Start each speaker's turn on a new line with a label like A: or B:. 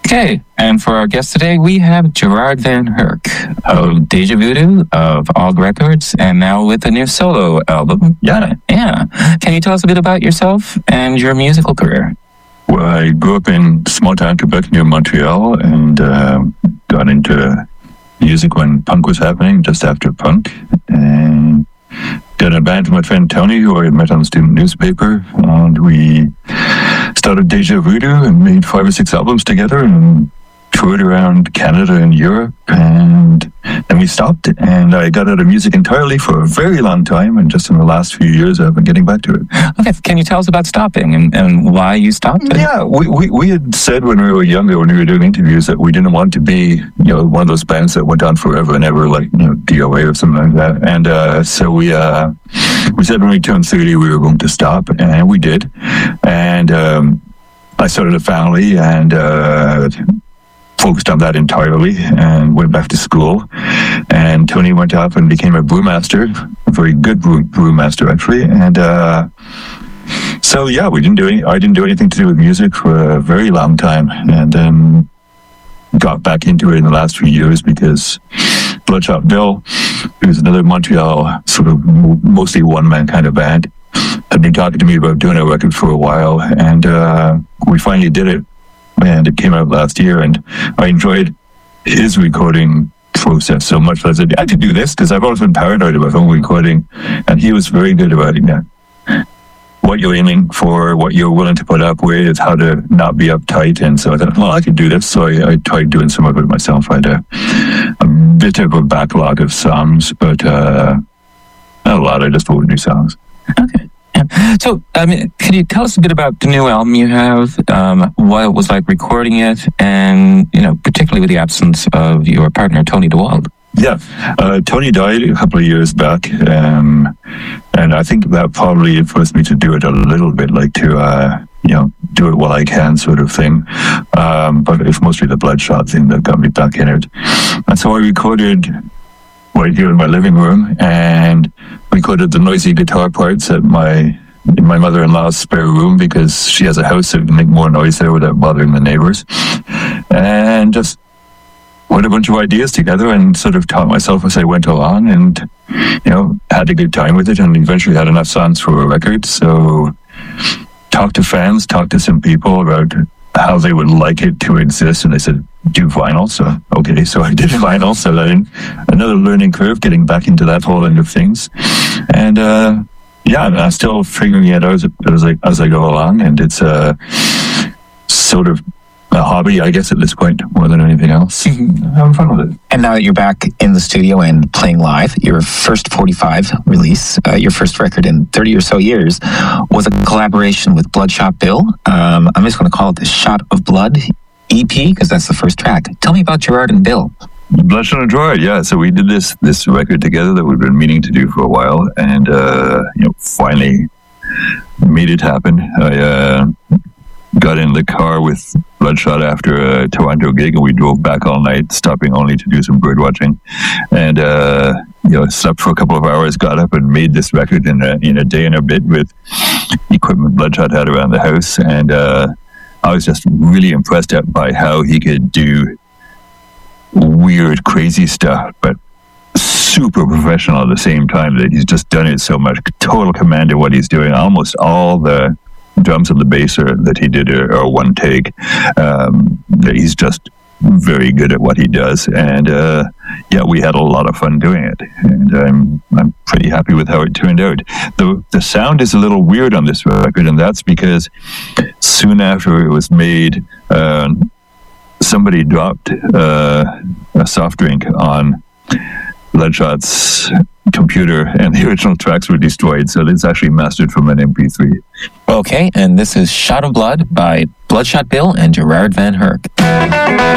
A: Okay, and for our guest today, we have Gerard Van Herk of Deja Voodoo of Og Records, and now with a new solo album.
B: Yeah.
A: Can you tell us a bit about yourself and your musical career?
B: Well, I grew up in small town Quebec near Montreal and got into music when punk was happening, just after punk, and did a band with my friend Tony, who I had met on the student newspaper, and we started Deja Voodoo and made 5 or 6 albums together and toured around Canada and Europe, and then we stopped, and I got out of music entirely for a very long time, and just in the last few years I've been getting back to it.
A: Okay, can you tell us about stopping and why you stopped it?
B: Yeah, we had said when we were younger, when we were doing interviews, that we didn't want to be, one of those bands that went on forever and ever, like, DOA or something like that. And so we said when we turned 30 we were going to stop, and we did. And I started a family and focused on that entirely and went back to school. And Tony went off and became a brewmaster, a very good brewmaster actually. And so yeah, I didn't do anything to do with music for a very long time, and then got back into it in the last few years because Bloodshot Bill, who's another Montreal sort of mostly one-man kind of band, had been talking to me about doing a record for a while, and we finally did it. And it came out last year, and I enjoyed his recording process so much that I said, I could do this, because I've always been paranoid about home recording, and he was very good about it. What you're aiming for, what you're willing to put up with, how to not be uptight. And so I thought, well, I could do this. So I tried doing some of it myself. I had a bit of a backlog of songs, but not a lot. I just wrote new songs.
A: Okay. So, can you tell us a bit about the new album you have, what it was like recording it, and, particularly with the absence of your partner, Tony DeWald?
B: Yeah, Tony died a couple of years back, and I think that probably influenced me to do it a little bit, like to, do it while I can sort of thing. But it's mostly the Bloodshot thing that got me back in it. And so I recorded right here in my living room, and recorded the noisy guitar parts in my mother-in-law's spare room, because she has a house that can make more noise there without bothering the neighbors, and just put a bunch of ideas together and sort of taught myself as I went along, and had a good time with it, and eventually had enough songs for a record. So talked to fans, talked to some people about how they would like it to exist, and they said, do vinyl. So okay, so I did vinyl. So then another learning curve, getting back into that whole end of things, and I'm still figuring it out as I go along, and it's sort of a hobby, I guess, at this point, more than anything else. Having fun with it.
C: And now that you're back in the studio and playing live, your first 45 release, your first record in 30 or so years, was a collaboration with Bloodshot Bill. I'm just going to call it the Shot of Blood EP, because that's the first track. Tell me about Gerard and Bill.
B: Bloodshot and Gerard, yeah. So we did this record together that we've been meaning to do for a while, and finally made it happen. I got in the car with Bloodshot after a Toronto gig, and we drove back all night, stopping only to do some bird watching, and slept for a couple of hours, got up and made this record in a day and a bit with equipment Bloodshot had around the house. And I was just really impressed by how he could do weird, crazy stuff, but super professional at the same time. That he's just done it so much, total command of what he's doing. Almost all the drums and the bass that he did are one take. He's just very good at what he does, and we had a lot of fun doing it, and I'm pretty happy with how it turned out. The sound is a little weird on this record, and that's because soon after it was made, somebody dropped a soft drink on Bloodshot's computer, and the original tracks were destroyed, so it's actually mastered from an MP3.
A: Okay, and this is Shot of Blood by Bloodshot Bill and Gerard Van Herk.